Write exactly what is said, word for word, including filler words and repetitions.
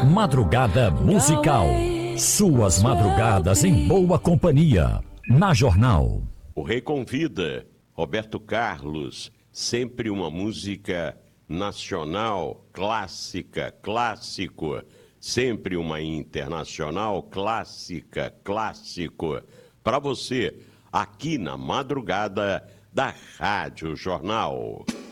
Madrugada musical. Suas madrugadas em boa companhia. Na Jornal. O Rei convida Roberto Carlos. Sempre uma música nacional, clássica, clássico. Sempre uma internacional, clássica, clássico. Para você, aqui na madrugada da Rádio Jornal.